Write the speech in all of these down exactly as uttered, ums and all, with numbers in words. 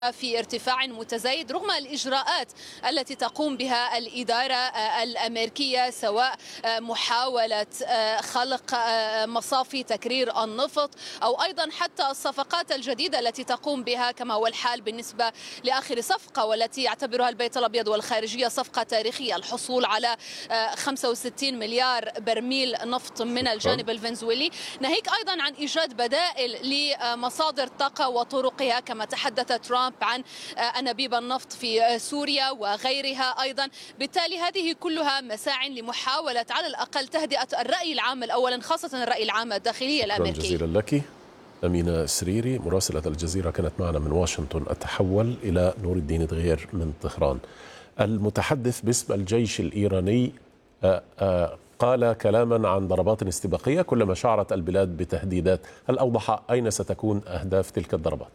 في ارتفاع متزايد رغم الإجراءات التي تقوم بها الإدارة الأمريكية، سواء محاولة خلق مصافي تكرير النفط أو أيضا حتى الصفقات الجديدة التي تقوم بها، كما هو الحال بالنسبة لآخر صفقة والتي يعتبرها البيت الأبيض والخارجية صفقة تاريخية، الحصول على خمسة وستين مليار برميل نفط من الجانب الفنزويلي، ناهيك أيضا عن إيجاد بدائل لمصادر الطاقة وطرقها، كما تحدث ترامب عن أنابيب النفط في سوريا وغيرها أيضا. بالتالي هذه كلها مساع لمحاولة على الأقل تهدئة الرأي العام الأول، خاصة الرأي العام الداخلي الأمريكي. شكرا جزيلا لك أمينة سريري مراسلة الجزيرة، كانت معنا من واشنطن. أتحول إلى نور الدين دغير من طهران. المتحدث باسم الجيش الإيراني قال كلاما عن ضربات استباقية كلما شعرت البلاد بتهديدات، هل أوضح أين ستكون أهداف تلك الضربات؟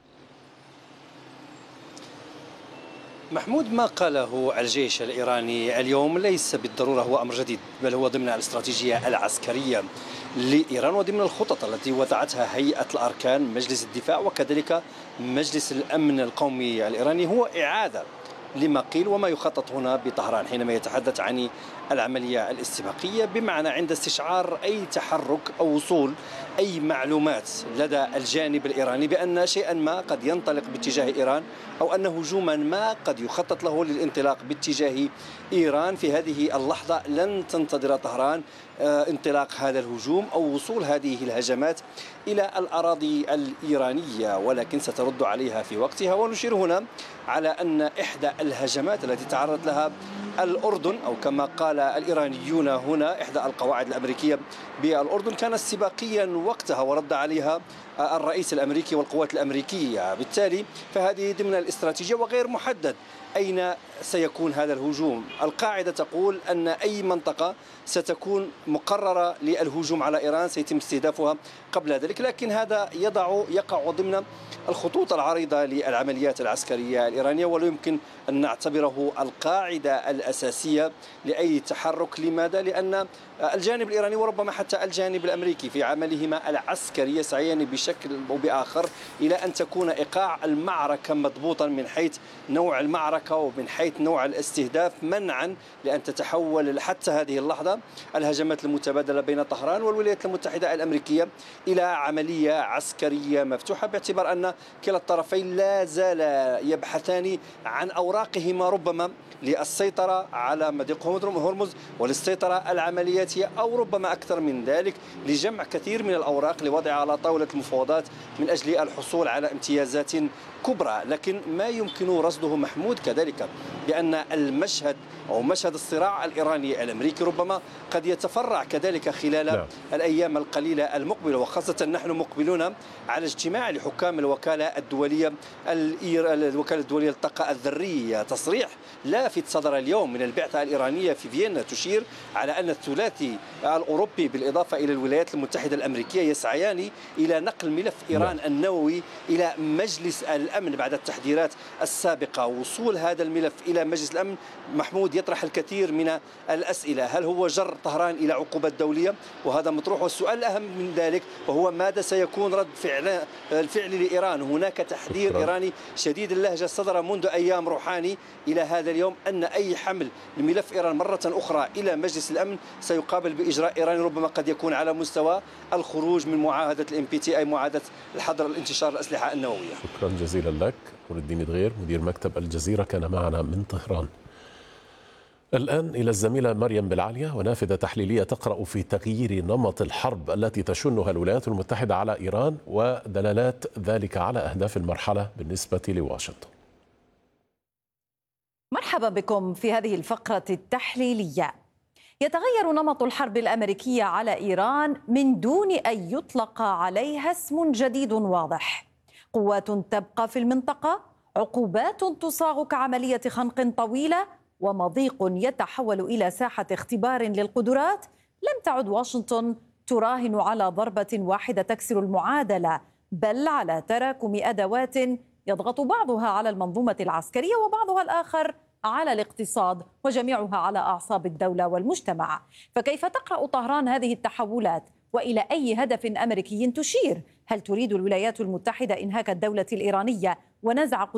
محمود، ما قاله الجيش الإيراني اليوم ليس بالضرورة هو أمر جديد، بل هو ضمن الاستراتيجية العسكرية لإيران وضمن الخطط التي وضعتها هيئة الأركان مجلس الدفاع وكذلك مجلس الأمن القومي الإيراني. هو إعادة لما قيل وما يخطط هنا بطهران حينما يتحدث عن العملية الاستباقية، بمعنى عند استشعار أي تحرك أو وصول أي معلومات لدى الجانب الإيراني بأن شيئا ما قد ينطلق باتجاه إيران أو أن هجوما ما قد يخطط له للانطلاق باتجاه إيران، في هذه اللحظة لن تنتظر طهران انطلاق هذا الهجوم أو وصول هذه الهجمات إلى الأراضي الإيرانية، ولكن سترد عليها في وقتها. ونشير هنا على أن إحدى الهجمات التي تعرض لها الأردن، أو كما قال الإيرانيون هنا إحدى القواعد الأمريكية بالأردن، كانت استباقيا وقتها ورد عليها الرئيس الأمريكي والقوات الأمريكية. بالتالي فهذه ضمن الاستراتيجية وغير محدد أين سيكون هذا الهجوم. القاعدة تقول أن أي منطقة ستكون مقررة للهجوم على إيران سيتم استهدافها قبل ذلك، لكن هذا يضع يقع ضمن الخطوط العريضة للعمليات العسكرية الإيرانية، ولا يمكن أن نعتبره القاعدة الأساسية لأي تحرك. لماذا؟ لأن الجانب الإيراني وربما حتى الجانب الأمريكي في عملهما العسكري يسعيان بشكل أو بآخر إلى أن تكون إيقاع المعركة مضبوطا من حيث نوع المعركة ومن حيث نوع الاستهداف، منعا لأن تتحول حتى هذه اللحظة الهجمات المتبادلة بين طهران والولايات المتحدة الأمريكية إلى عملية عسكرية مفتوحة، باعتبار أن كلا الطرفين لا زال يبحثان عن أوراقهما ربما للسيطرة على مضيق هرمز وللسيطرة العملياتية، أو ربما أكثر من ذلك لجمع كثير من الأوراق لوضعها على طاولة المفاوضات من أجل الحصول على امتيازات كبرى. لكن ما يمكن رصده محمود كذلك بأن المشهد أو مشهد الصراع الإيراني الأمريكي ربما قد يتفرع كذلك خلال لا. الأيام القليلة المقبلة، وخاصة نحن مقبلون على اجتماع لحكام الوكالة الدولية الوكالة الدولية للطاقة الذرية. تصريح لافت صدر اليوم من البعثة الإيرانية في فيينا تشير على أن الثلاثي الأوروبي بالإضافة إلى الولايات المتحدة الأمريكية يسعيان إلى نقل ملف إيران لا. النووي إلى مجلس الأمن بعد التحذيرات السابقة. وصول هذا الملف إلى مجلس الأمن محمود يطرح الكثير من الأسئلة. هل هو جر طهران إلى عقوبات دولية؟ وهذا مطروح. والسؤال الأهم من ذلك وهو ماذا سيكون رد فعل الفعل لإيران؟ هناك تحذير شكرا. إيراني شديد اللهجة صدر منذ أيام روحاني إلى هذا اليوم أن أي حمل لملف إيران مرة أخرى إلى مجلس الأمن سيقابل بإجراء إيراني ربما قد يكون على مستوى الخروج من معاهدة الام بي تي، أي معاهدة الحظر الانتشار الأسلحة النووية. شكرا جزيلا لك نور الدين دغير مدير مكتب الجزيرة، كان معنا من طهران. الآن إلى الزميلة مريم بالعالية، ونافذة تحليلية تقرأ في تغيير نمط الحرب التي تشنها الولايات المتحدة على إيران ودلالات ذلك على أهداف المرحلة بالنسبة لواشنطن. مرحبا بكم في هذه الفقرة التحليلية. يتغير نمط الحرب الأمريكية على إيران من دون أن يطلق عليها اسم جديد واضح. قوات تبقى في المنطقة، عقوبات تصاغ كعملية خنق طويلة، ومضيق يتحول إلى ساحة اختبار للقدرات. لم تعد واشنطن تراهن على ضربة واحدة تكسر المعادلة، بل على تراكم أدوات يضغط بعضها على المنظومة العسكرية وبعضها الآخر على الاقتصاد، وجميعها على أعصاب الدولة والمجتمع. فكيف تقرأ طهران هذه التحولات؟ وإلى أي هدف أمريكي تشير هل تريد الولايات المتحدة إنهاك الدولة الإيرانية ونزع